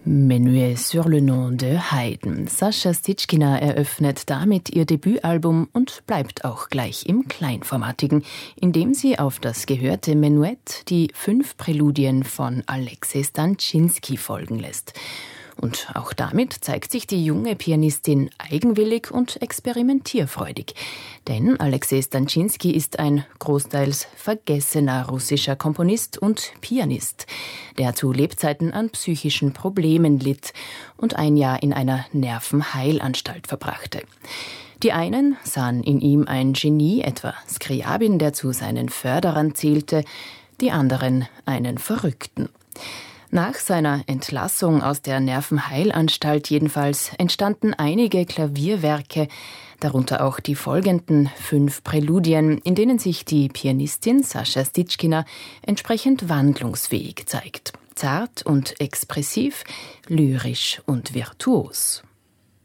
Menuet sur le nom de Haydn. Sascha Stitschkina eröffnet damit ihr Debütalbum und bleibt auch gleich im Kleinformatigen, indem sie auf das gehörte Menuett die 5 Präludien von Alexej Stanczynski folgen lässt. Und auch damit zeigt sich die junge Pianistin eigenwillig und experimentierfreudig. Denn Alexej Stanczynski ist ein großteils vergessener russischer Komponist und Pianist, der zu Lebzeiten an psychischen Problemen litt und ein Jahr in einer Nervenheilanstalt verbrachte. Die einen sahen in ihm ein Genie, etwa Skriabin, der zu seinen Förderern zählte, die anderen einen Verrückten. Nach seiner Entlassung aus der Nervenheilanstalt jedenfalls entstanden einige Klavierwerke, darunter auch die folgenden 5 Präludien, in denen sich die Pianistin Sascha Stitschkina entsprechend wandlungsfähig zeigt. Zart und expressiv, lyrisch und virtuos.